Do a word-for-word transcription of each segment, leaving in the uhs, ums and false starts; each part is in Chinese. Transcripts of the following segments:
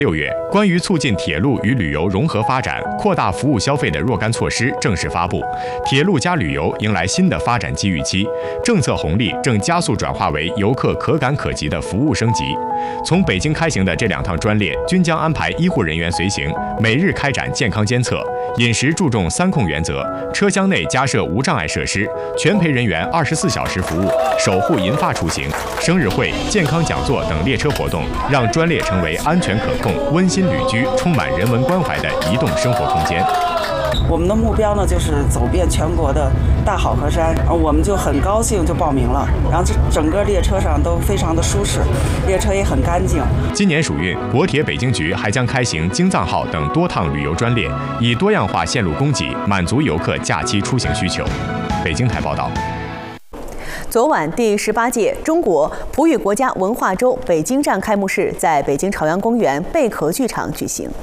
六月，关于促进铁路与旅游融合发展、扩大服务消费的若干措施正式发布，铁路加旅游迎来新的发展机遇期，政策红利正加速转化为游客可感可及的服务升级。从北京开行的这两趟专列均将安排医护人员随行，每日开展健康监测，饮食注重三控原则，车厢内加设无障碍设施，全陪人员二十四小时服务，守护银发出行。生日会、健康讲座等列车活动，让专列成为安全可控、温馨旅居、充满人文关怀的移动生活空间。 我们的目标呢，就是走遍全国的大好河山，我们就很高兴就报名了。然后这整个列车上都非常的舒适，列车也很干净。 今年暑运，国铁北京局还将开行京藏号等多趟旅游专列，以多样化线路供给，满足游客假期出行需求。北京台报道。 昨晚，第十八届中国葡语国家文化周北京站开幕式在北京朝阳公园贝壳剧场举行。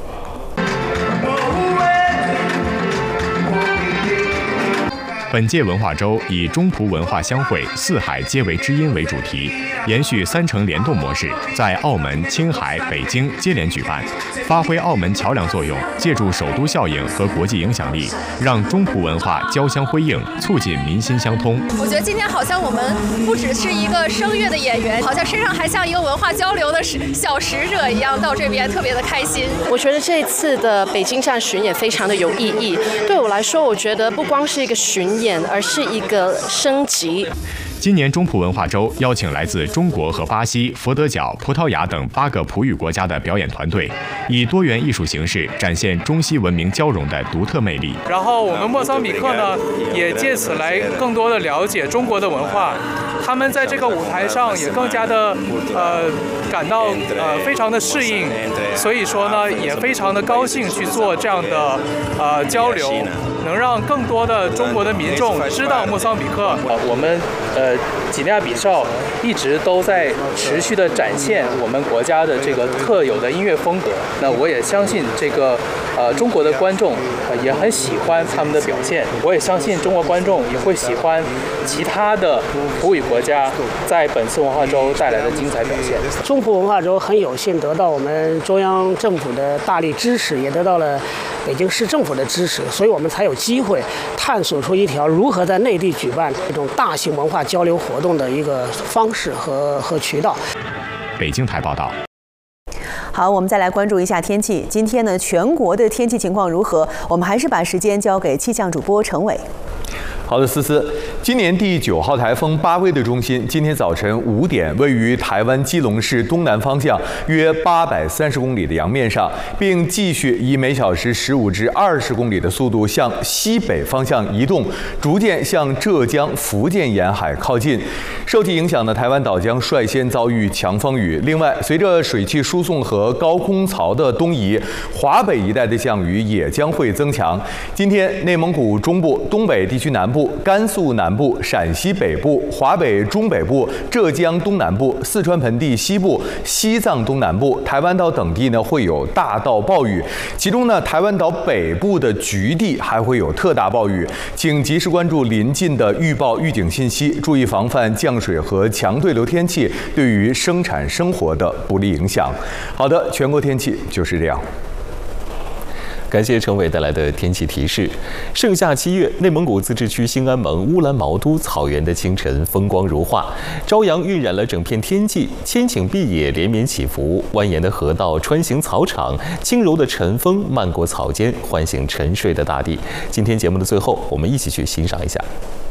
本届文化周以中葡文化相会、四海皆为知音为主题，延续三城联动模式，在澳门、青海、北京接连举办，发挥澳门桥梁作用，借助首都效应和国际影响力，让中葡文化交相辉映，促进民心相通。 我觉得今天好像我们不只是一个声乐的演员，好像身上还像一个文化交流的小使者一样，到这边特别的开心。 我觉得这次的北京站巡演非常的有意义，对我来说，我觉得不光是一个巡演，而是一个升级。 今年中葡文化周邀请来自中国和巴西、佛得角、葡萄牙等八个葡语国家的表演团队，以多元艺术形式展现中西文明交融的独特魅力。 然后我们莫桑比克呢，也借此来更多的了解中国的文化。他们在这个舞台上也更加的呃感到呃非常的适应，所以说呢，也非常的高兴去做这样的呃交流。能让更多的中国的民众知道莫桑比克。 啊，我们呃几内亚比绍一直都在持续的展现我们国家的这个特有的音乐风格。那我也相信这个呃中国的观众呃也很喜欢他们的表现。我也相信中国观众也会喜欢其他的葡语国家在本次文化周带来的精彩表现。 中葡文化周很有幸得到我们中央政府的大力支持，也得到了北京市政府的支持，所以我们才有机会探索出一条如何在内地举办这种大型文化交流活动的一个方式和和渠道。 北京台报道。 好，我们再来关注一下天气。今天呢，全国的天气情况如何？我们还是把时间交给气象主播程伟。 好的，思思，今年第九号台风巴威的中心今天早晨五点位于台湾基隆市东南方向约八百三十公里的洋面上，并继续以每小时十五至二十公里的速度向西北方向移动，逐渐向浙江、福建沿海靠近。受其影响呢，台湾岛将率先遭遇强风雨。另外，随着水汽输送和高空槽的东移，华北一带的降雨也将会增强。今天，内蒙古中部、东北地区南部、甘肃南部、陕西北部、华北中北部、浙江东南部、四川盆地西部、西藏东南部、台湾岛等地呢会有大到暴雨，其中呢台湾岛北部的局地还会有特大暴雨，请及时关注临近的预报预警信息，注意防范降水和强对流天气对于生产生活的不利影响。好的，全国天气就是这样。 感谢程伟带来的天气提示。盛夏七月，内蒙古自治区兴安盟乌兰毛都草原的清晨风光如画，朝阳晕染了整片天际，千顷碧野连绵起伏，蜿蜒的河道穿行草场，轻柔的晨风漫过草间，唤醒沉睡的大地。今天节目的最后，我们一起去欣赏一下。